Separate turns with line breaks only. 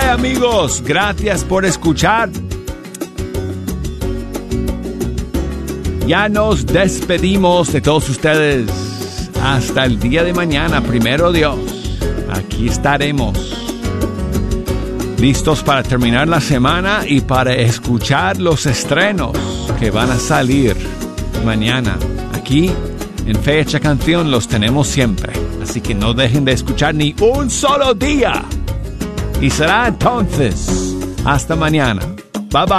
amigos, gracias por escuchar. Ya nos despedimos de todos ustedes. Hasta el día de mañana, primero Dios. Aquí estaremos, listos para terminar la semana y para escuchar los estrenos que van a salir mañana. Aquí en Fecha Canción los tenemos siempre. Así que no dejen de escuchar ni un solo día. Y será entonces hasta mañana. Bye bye.